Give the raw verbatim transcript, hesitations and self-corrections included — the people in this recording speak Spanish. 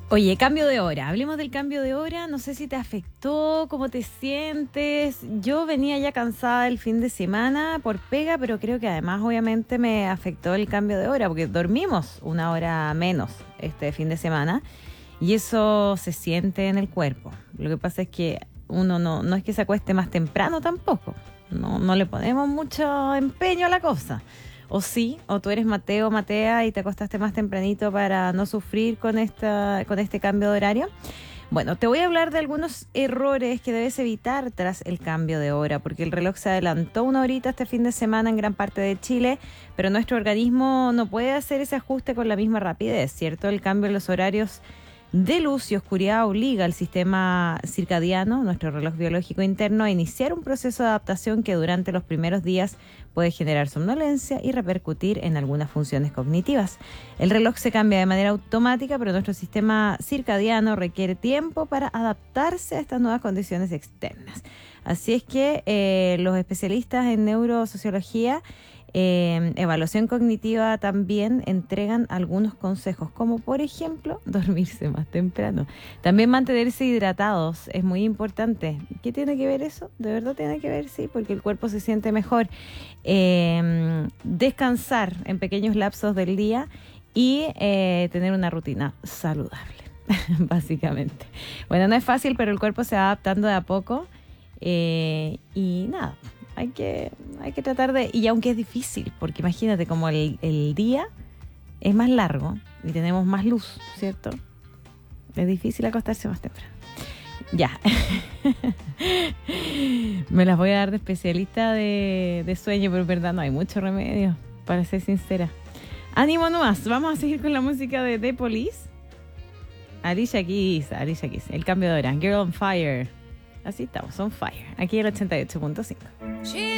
Oye, cambio de hora. Hablemos del cambio de hora. No sé si te afectó, cómo te sientes. Yo venía ya cansada el fin de semana por pega, pero creo que además obviamente me afectó el cambio de hora porque dormimos una hora menos este fin de semana y eso se siente en el cuerpo. Lo que pasa es que uno no, no es que se acueste más temprano tampoco. No, no le ponemos mucho empeño a la cosa. O sí, o tú eres Mateo, Matea y te acostaste más tempranito para no sufrir con esta, con este cambio de horario. Bueno, te voy a hablar de algunos errores que debes evitar tras el cambio de hora, porque el reloj se adelantó una horita este fin de semana en gran parte de Chile, pero nuestro organismo no puede hacer ese ajuste con la misma rapidez, ¿cierto? El cambio en los horarios de luz y oscuridad obliga al sistema circadiano, nuestro reloj biológico interno, a iniciar un proceso de adaptación que durante los primeros días puede generar somnolencia y repercutir en algunas funciones cognitivas. El reloj se cambia de manera automática, pero nuestro sistema circadiano requiere tiempo para adaptarse a estas nuevas condiciones externas. Así es que eh, los especialistas en neurosociología, Eh, evaluación cognitiva también entregan algunos consejos, como por ejemplo dormirse más temprano. También mantenerse hidratados es muy importante. ¿Qué tiene que ver eso? De verdad tiene que ver, sí, porque el cuerpo se siente mejor. Eh, descansar en pequeños lapsos del día y eh, tener una rutina saludable, básicamente. Bueno, no es fácil, pero el cuerpo se va adaptando de a poco eh, y nada. Hay que, hay que tratar de... Y aunque es difícil, porque imagínate, como el, el día es más largo y tenemos más luz, ¿cierto? Es difícil acostarse más temprano. Ya. Me las voy a dar de especialista de, de sueño, pero en verdad no hay mucho remedio, para ser sincera. Ánimo nomás. Vamos a seguir con la música de The Police. Alicia Keys, Alicia Keys. El cambio de hora. Girl on Fire. Así estamos, on fire. Aquí el ochenta y ocho punto cinco.